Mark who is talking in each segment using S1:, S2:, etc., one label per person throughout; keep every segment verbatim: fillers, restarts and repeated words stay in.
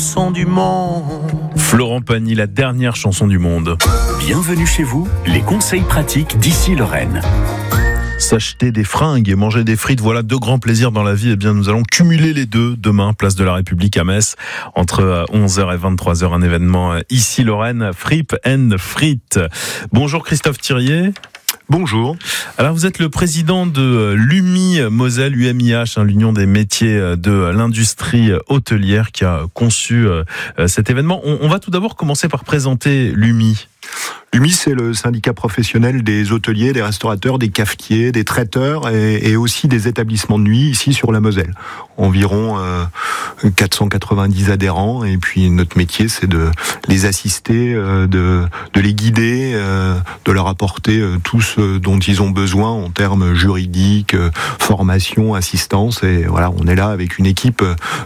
S1: Chanson du monde.
S2: Florent Pagny, la dernière chanson du monde.
S3: Bienvenue chez vous, les conseils pratiques d'Ici Lorraine.
S2: S'acheter des fringues et manger des frites, voilà deux grands plaisirs dans la vie. Eh bien, nous allons cumuler les deux demain, place de la République à Metz, entre onze heures et vingt-trois heures, un événement Ici Lorraine, Fripe and Frites. Bonjour Christophe Thirier.
S4: Bonjour.
S2: Alors vous êtes le président de l'U M I Moselle, U M I H, hein, l'Union des métiers de l'industrie hôtelière qui a conçu euh, cet événement. On, on va tout d'abord commencer par présenter l'U M I.
S4: L'U M I, c'est le syndicat professionnel des hôteliers, des restaurateurs, des cafetiers, des traiteurs et, et aussi des établissements de nuit ici sur la Moselle. Environ euh, quatre cent quatre-vingt-dix adhérents, et puis notre métier, c'est de les assister, euh, de, de les guider, euh, de leur apporter euh, tout ce dont ils ont besoin en termes juridiques, euh, formation, assistance. Et voilà, on est là avec une équipe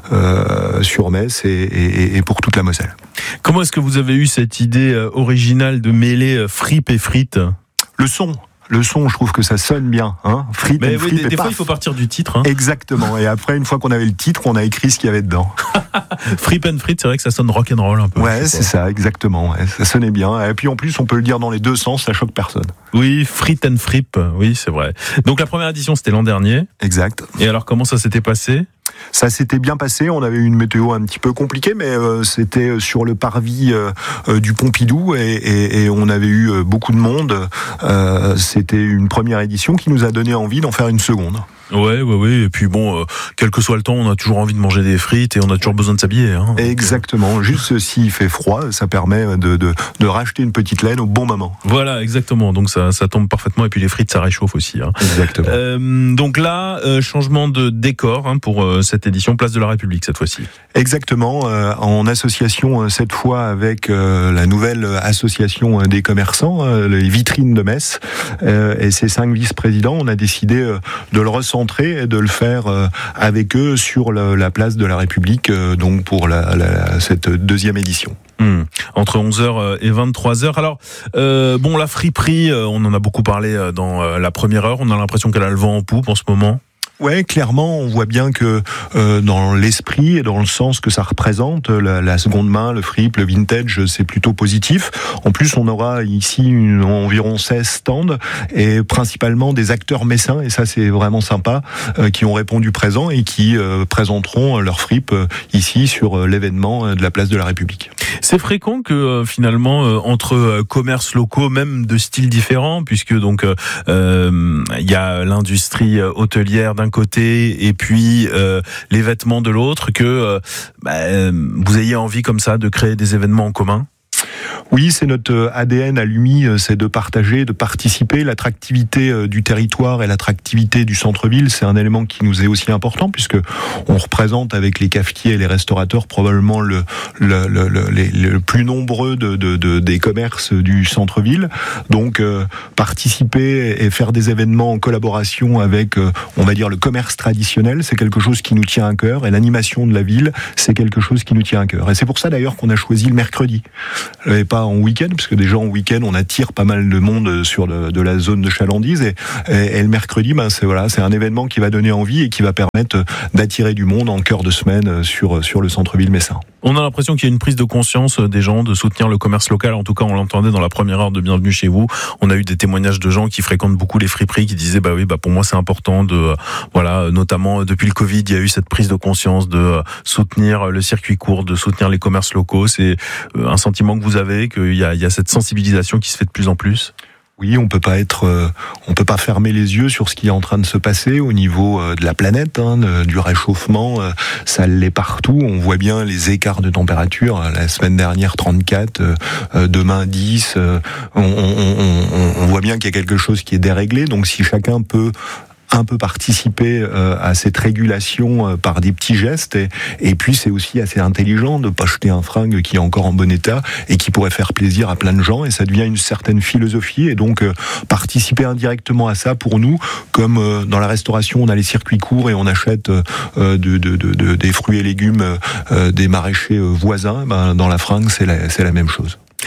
S4: euh, sur Metz et, et, et pour toute la Moselle.
S2: Comment est-ce que vous avez eu cette idée originale de mêler fripe et frites ?
S4: Le son. Le son, je trouve que ça sonne bien, hein. Frites
S2: Mais
S4: and
S2: oui,
S4: frites.
S2: des, des fois, il faut partir du titre. Hein.
S4: Exactement. Et après, une fois qu'on avait le titre, on a écrit ce qu'il y avait dedans.
S2: Fripe and frites, c'est vrai que ça sonne rock'n'roll un peu.
S4: Ouais, c'est ça, exactement. Ouais, ça sonnait bien. Et puis en plus, on peut le dire dans les deux sens, ça choque personne.
S2: Oui, frites and fripe, oui, c'est vrai. Donc la première édition, c'était l'an dernier.
S4: Exact.
S2: Et alors, comment ça s'était passé ?
S4: Ça s'était bien passé, on avait eu une météo un petit peu compliquée, mais euh, c'était sur le parvis euh, euh, du Pompidou et, et, et on avait eu euh, beaucoup de monde. Euh, c'était une première édition qui nous a donné envie d'en faire une seconde.
S2: Ouais, ouais, ouais. Et puis bon, euh, quel que soit le temps, on a toujours envie de manger des frites et on a toujours besoin de s'habiller. Hein.
S4: Exactement. Juste s'il fait froid, ça permet de, de, de racheter une petite laine au bon moment.
S2: Voilà, exactement. Donc ça, ça tombe parfaitement. Et puis les frites, ça réchauffe aussi. Hein.
S4: Exactement.
S2: Euh, donc là, euh, changement de décor hein, pour euh, cette édition, place de la République cette fois-ci.
S4: Exactement. Euh, en association euh, cette fois avec euh, la nouvelle association euh, des commerçants, euh, les vitrines de Metz, euh, et ses cinq vice-présidents, on a décidé euh, de le recentrer et de le faire euh, avec eux sur le, la place de la République, euh, donc pour la, la, cette deuxième édition.
S2: Mmh. Entre onze heures et vingt-trois heures. Alors, euh, bon, la friperie, euh, on en a beaucoup parlé dans euh, la première heure. On a l'impression qu'elle a le vent en poupe en ce moment.
S4: Ouais, clairement, on voit bien que euh, dans l'esprit et dans le sens que ça représente, la, la seconde main, le fripe, le vintage, c'est plutôt positif. En plus, on aura ici une, environ seize stands et principalement des acteurs messins, et ça c'est vraiment sympa, euh, qui ont répondu présent et qui euh, présenteront leur fripe euh, ici sur euh, l'événement de la place de la République.
S2: C'est fréquent que euh, finalement euh, entre euh, commerces locaux, même de styles différents, puisque donc il euh, y a l'industrie hôtelière d'un côté et puis euh, les vêtements de l'autre, que euh, bah, vous ayez envie comme ça de créer des événements en commun.
S4: Oui, c'est notre A D N à l'U M I, c'est de partager, de participer. L'attractivité du territoire et l'attractivité du centre-ville, c'est un élément qui nous est aussi important, puisque on représente avec les cafetiers et les restaurateurs probablement le, le, le, le, le, le plus nombreux de, de, de, des commerces du centre-ville. Donc, euh, participer et faire des événements en collaboration avec, euh, on va dire, le commerce traditionnel, c'est quelque chose qui nous tient à cœur, et l'animation de la ville, c'est quelque chose qui nous tient à cœur. Et c'est pour ça d'ailleurs qu'on a choisi le mercredi. Et pas en week-end, parce que déjà en week-end on attire pas mal de monde sur le, de la zone de chalandise, et, et, et le mercredi ben c'est voilà, c'est un événement qui va donner envie et qui va permettre d'attirer du monde en cœur de semaine sur sur le centre-ville messin.
S2: On a l'impression qu'il y a une prise de conscience des gens de soutenir le commerce local. En tout cas, on l'entendait dans la première heure de Bienvenue chez vous. On a eu des témoignages de gens qui fréquentent beaucoup les friperies, qui disaient bah oui, bah pour moi c'est important de voilà, notamment depuis le Covid, il y a eu cette prise de conscience de soutenir le circuit court, de soutenir les commerces locaux. C'est un sentiment que vous avez, qu'il y a il y a cette sensibilisation qui se fait de plus en plus?
S4: Oui, on peut pas être, euh, on peut pas fermer les yeux sur ce qui est en train de se passer au niveau euh, de la planète, hein, de, du réchauffement. Euh, ça l'est partout. On voit bien les écarts de température. La semaine dernière, trente-quatre, euh, demain dix. Euh, on, on, on, on voit bien qu'il y a quelque chose qui est déréglé. Donc, si chacun peut un peu participer euh, à cette régulation euh, par des petits gestes, et, et puis c'est aussi assez intelligent de pas jeter un fringue qui est encore en bon état et qui pourrait faire plaisir à plein de gens, et ça devient une certaine philosophie, et donc euh, participer indirectement à ça pour nous, comme euh, dans la restauration on a les circuits courts et on achète euh, de, de, de, de, des fruits et légumes euh, des maraîchers euh, voisins, ben, dans la fringue c'est la, c'est la même chose.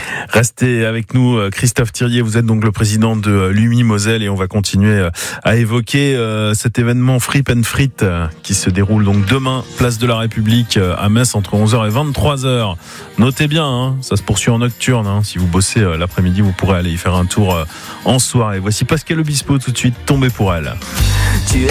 S2: Restez avec nous, Christophe Thirier, vous êtes donc le président de l'U M I Moselle et on va continuer à évoquer cet événement Fripe and Frites qui se déroule donc demain, place de la République à Metz entre onze heures et vingt-trois heures. Notez bien, hein, ça se poursuit en nocturne. Hein. Si vous bossez l'après-midi, vous pourrez aller y faire un tour en soirée. Voici Pascal Obispo tout de suite, Tombé pour elle. Tu